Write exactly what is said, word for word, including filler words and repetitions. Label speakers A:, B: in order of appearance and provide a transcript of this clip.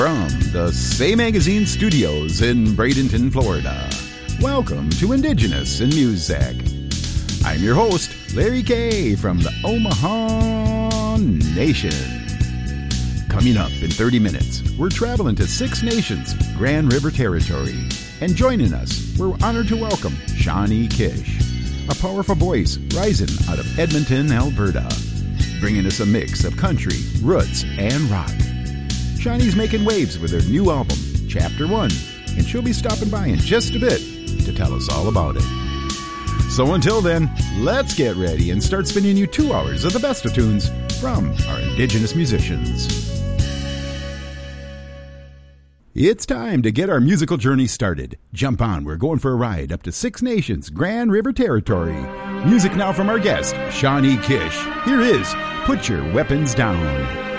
A: from the Say Magazine Studios in Bradenton, Florida. Welcome to Indigenous in Music. I'm your host, Larry Kay from the Omaha Nation. Coming up in thirty minutes, we're traveling to Six Nations, Grand River Territory. And joining us, we're honored to welcome Shawnee Kish, a powerful voice rising out of Edmonton, Alberta, bringing us a mix of country, roots, and rock. Shawnee's making waves with her new album, Chapter One, and she'll be stopping by in just a bit to tell us all about it. So until then, let's get ready and start spinning you two hours of the best of tunes from our Indigenous musicians. It's time to get our musical journey started. Jump on, we're going for a ride up to Six Nations, Grand River Territory. Music now from our guest, Shawnee Kish. Here is Put Your Weapons Down.